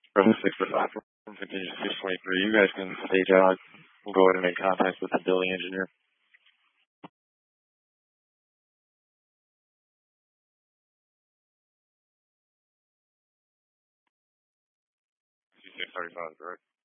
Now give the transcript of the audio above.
Press 6 for platform, continue 623. You guys can stage out. We'll go ahead and make contact with the building engineer. 635, correct?